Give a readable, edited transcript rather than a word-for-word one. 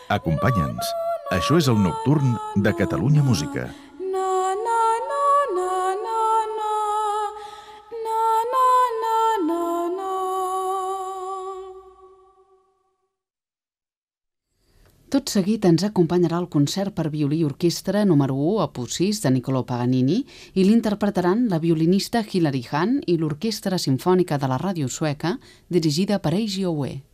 Acompanya'ns. Això és el Nocturn de Catalunya Música. Tot seguit ens acompanyarà el concert per violí i orquestra número 1, opus 6, de Niccolò Paganini, i l'interpretaran la violinista Hilary Hahn i l'Orquestra Simfònica de la Ràdio Sueca, dirigida per Eiji Oue.